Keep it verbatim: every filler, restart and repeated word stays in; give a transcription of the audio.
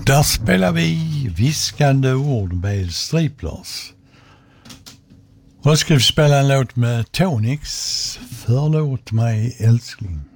Där spelar vi viskande ord med Striplers. Och då ska vi spela en låt med Tonix, Förlåt mig älskling.